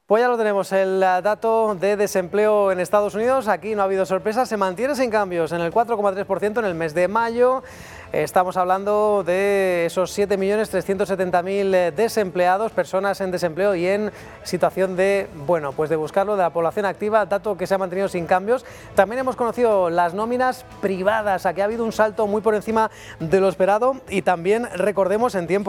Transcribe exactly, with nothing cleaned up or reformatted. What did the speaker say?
Pues ya lo tenemos, el dato de desempleo en Estados Unidos. Aquí no ha habido sorpresas, se mantiene sin cambios en el cuatro coma tres por ciento en el mes de mayo. Estamos hablando de esos siete millones trescientos setenta mil desempleados, personas en desempleo y en situación de, bueno, pues de buscarlo, de la población activa, dato que se ha mantenido sin cambios. También hemos conocido las nóminas privadas, aquí ha habido un salto muy por encima de lo esperado y también, recordemos, en tiempo